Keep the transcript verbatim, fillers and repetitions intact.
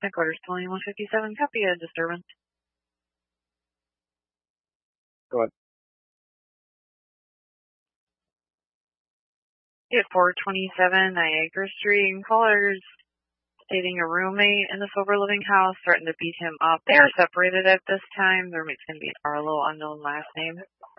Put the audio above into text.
Headquarters twenty-one fifty-seven, copy a disturbance. Go ahead. At four twenty-seven Niagara Street, callers stating a roommate in the sober living house threatened to beat him up. They are separated at this time. Their roommate's going to be Arlo, unknown last name.